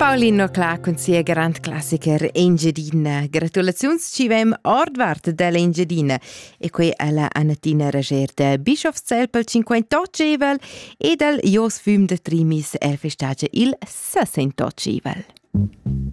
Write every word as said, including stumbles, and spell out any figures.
Paulino Cla con sia grand classiker Engiadina. Gratulazions ci vem ordvart della Engiadina e qui alla Anatina Rager de Bischofszell pel cinquantotto e del Jos Füm de Trimis el festage il sessantotto.